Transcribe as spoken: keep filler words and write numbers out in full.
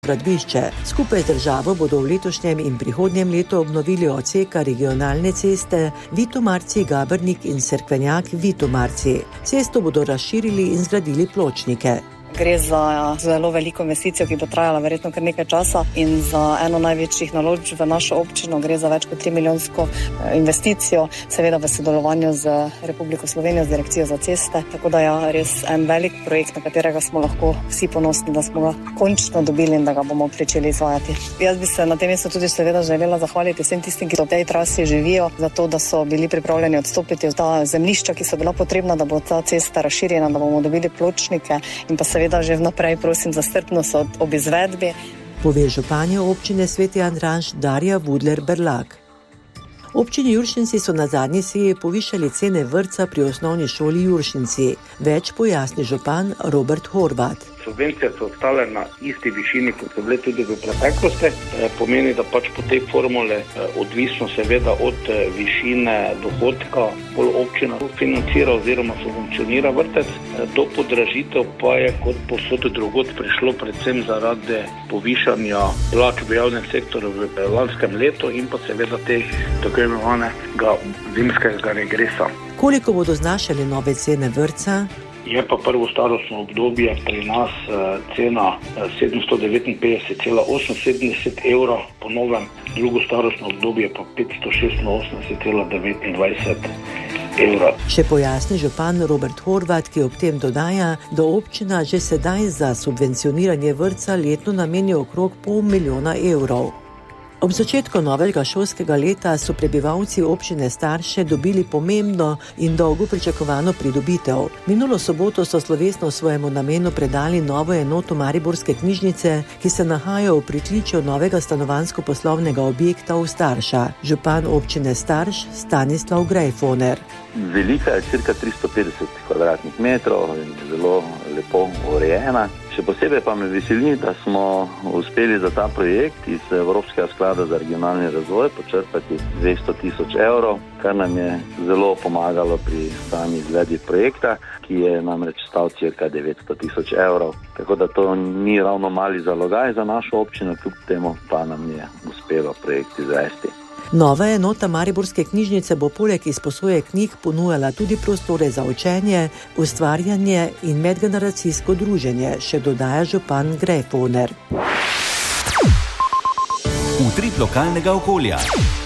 gradbišče. Skupaj z državo bodo v letošnjem in prihodnjem letu obnovili odseka regionalne ceste Vitomarci-Gabernik in Cerkvenjak-Vitomarci. Cesto bodo razširili in zgradili pločnike. Gre za zelo veliko investicijo, ki bo trajala verjetno kar nekaj časa in za eno največjih naložb v našo občino. Gre za več kot tri milijonsko investicijo, seveda v sodelovanju z Republiko Slovenijo, z Direkcijo za ceste. Tako da je res en velik projekt, na katerega smo lahko vsi ponosni, da smo ga končno dobili in da ga bomo pričeli izvajati. Jaz bi se na tem mestu tudi seveda želela zahvaliti vsem tistim, ki v tej trasi živijo, za to, da so bili pripravljeni odstopiti od ta zemljišča, ki so bila potrebna, da bo ta cesta razširjena, da bomo dobili pločnike in pa seveda že vnaprej prosim za strpnost ob izvedbi. Pove županja občine Sveti Andraž Darja Vudler-Berlak. Občini Juršinci so na zadnji seji povišali cene vrtca pri osnovni šoli Juršinci. Več pojasni župan Robert Horvat. Subvencije so ostale na isti višini, kot so bile tudi v preteklosti. E, pomeni, da pač po tej formule, e, odvisno seveda od e, višine dohodka, pol občina financira oziroma subvencionira vrtec. E, do podražitev pa je kot posod drugod prišlo predvsem zaradi povišanja plač v javnem sektorju v lanskem letu in pa seveda te tako imenovanega zimskega regresa. Koliko bodo znašale nove cene vrtca? Je pa prvo starostno obdobje pri nas cena sedemsto devetinpetdeset cela oseminsedemdeset evrov, po novem drugo starostno obdobje pa petsto šestinosemdeset cela devetindvajset evrov. Še pojasni župan Robert Horvat, ki ob tem dodaja, da občina že sedaj za subvencioniranje vrtca letno nameni okrog pol milijona evrov. Ob začetku novega šolskega leta so prebivalci občine Starše dobili pomembno in dolgo pričakovano pridobitev. Minulo soboto so slovesno svojemu namenu predali novo enoto Mariborske knjižnice, ki se nahaja v pritličju novega stanovanjsko-poslovnega objekta v Starša. Župan občine Starš Stanislav Grejfoner. Velika je cirka tristo petdeset kvadratnih metrov in zelo lepo urejena. Še posebej pa me veseli, da smo uspeli za ta projekt iz Evropskega sklada za regionalni razvoj počrpati dvesto tisoč evrov, kar nam je zelo pomagalo pri sami izvedbi projekta, ki je namreč stal cirka devetsto tisoč evrov. Tako da to ni ravno mali zalogaj za našo občino, kljub temu pa nam je uspelo projekt izvesti. Nova enota Mariborske knjižnice bo poleg izposoje knjig ponujala tudi prostore za učenje, ustvarjanje in medgeneracijsko druženje, še dodaja župan Grejfoner. Utrip lokalnega okolja.